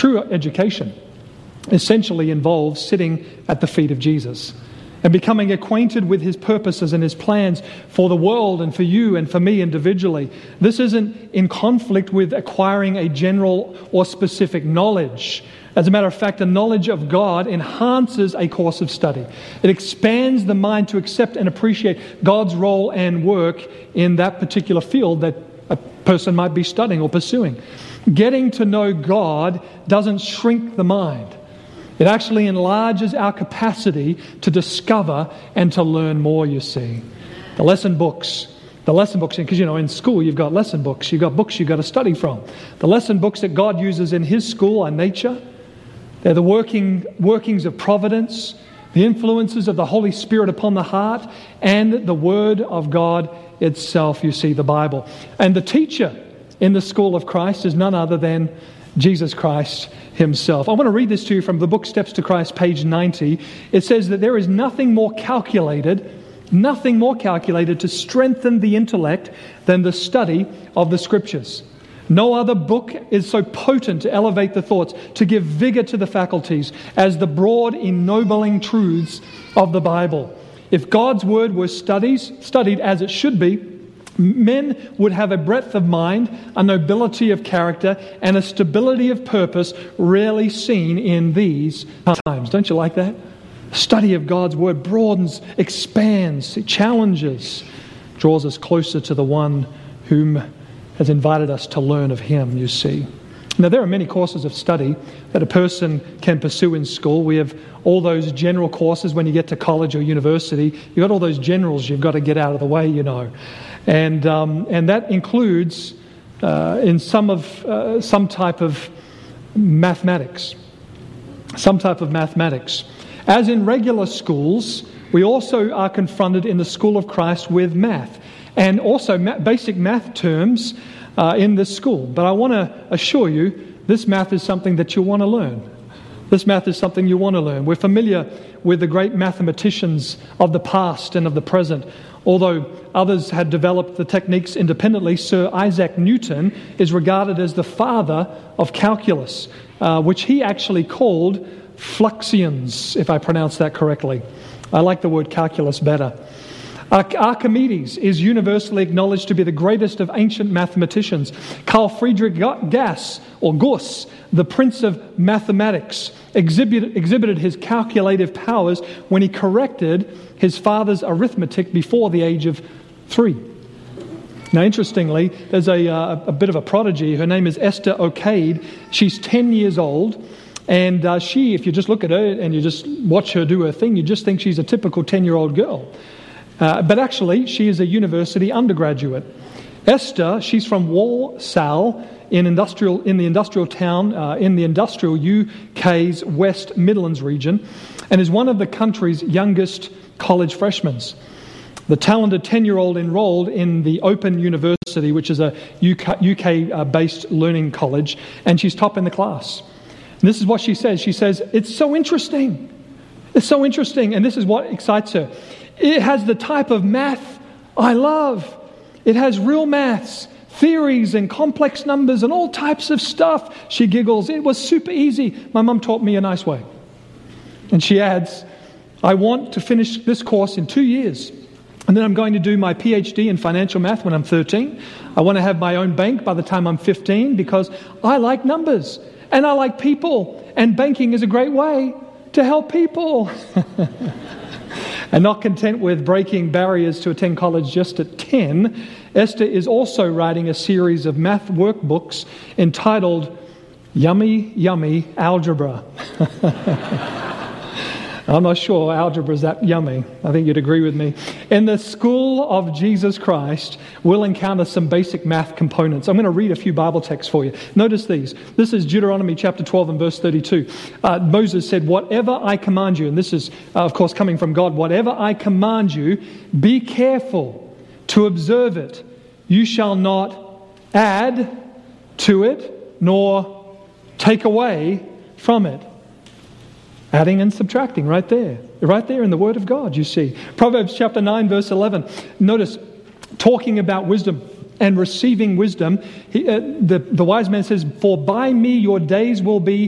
True education essentially involves sitting at the feet of Jesus and becoming acquainted with His purposes and His plans for the world and for you and for me individually. This isn't in conflict with acquiring a general or specific knowledge. As a matter of fact, the knowledge of God enhances a course of study. It expands the mind to accept and appreciate God's role and work in that particular field that a person might be studying or pursuing. Getting to know God doesn't shrink the mind. It actually enlarges our capacity to discover and to learn more, you see. The lesson books, because in school you've got lesson books, you've got books you've got to study from. The lesson books that God uses in His school are nature. They're the workings of providence, the influences of the Holy Spirit upon the heart, and the Word of God itself, you see, the Bible. And the teacher in the school of Christ is none other than Jesus Christ Himself. I want to read this to you from the book Steps to Christ, page 90. It says that there is nothing more calculated to strengthen the intellect than the study of the Scriptures. No other book is so potent to elevate the thoughts, to give vigor to the faculties, as the broad, ennobling truths of the Bible. If God's Word were studied as it should be, men would have a breadth of mind, a nobility of character, and a stability of purpose rarely seen in these times. Don't you like that? Study of God's Word broadens, expands, it challenges, draws us closer to the one whom has invited us to learn of Him, you see. Now, there are many courses of study that a person can pursue in school. We have all those general courses when you get to college or university. You've got all those generals you've got to get out of the way, you know. And that includes in some type of mathematics. Some type of mathematics. As in regular schools, we also are confronted in the school of Christ with math. And also basic math terms in this school. But I want to assure you, this math is something that you want to learn. This math is something you want to learn. We're familiar with the great mathematicians of the past and of the present. Although others had developed the techniques independently, Sir Isaac Newton is regarded as the father of calculus, which he actually called fluxions, if I pronounce that correctly. I like the word calculus better. Archimedes is universally acknowledged to be the greatest of ancient mathematicians. Carl Friedrich Gauss, the prince of mathematics, exhibited his calculative powers when he corrected his father's arithmetic before the age of 3. Now, interestingly, there's a bit of a prodigy. Her name is Esther O'Cade. She's 10 years old. And she, if you just look at her and you just watch her do her thing, you just think she's a typical 10-year-old girl. But actually, she is a university undergraduate. Esther, she's from Walsall in the industrial town in the industrial UK's West Midlands region, and is one of the country's youngest college freshmen. The talented 10-year-old enrolled in the Open University, which is a UK-based learning college, and she's top in the class. And this is what she says. She says, it's so interesting. It's so interesting, and this is what excites her. It has the type of math I love. It has real maths, theories and complex numbers and all types of stuff. She giggles. It was super easy. My mum taught me a nice way. And she adds, I want to finish this course in 2 years. And then I'm going to do my PhD in financial math when I'm 13. I want to have my own bank by the time I'm 15 because I like numbers and I like people. And banking is a great way to help people. And not content with breaking barriers to attend college just at 10, Esther is also writing a series of math workbooks entitled Yummy, Yummy Algebra. I'm not sure algebra is that yummy. I think you'd agree with me. In the school of Jesus Christ, we'll encounter some basic math components. I'm going to read a few Bible texts for you. Notice these. This is Deuteronomy chapter 12 and verse 32. Moses said, whatever I command you, and this is, of course, coming from God, whatever I command you, be careful to observe it. You shall not add to it, nor take away from it. Adding and subtracting right there in the Word of God, you see. Proverbs chapter 9, verse 11. Notice, talking about wisdom and receiving wisdom, the wise man says, for by me your days will be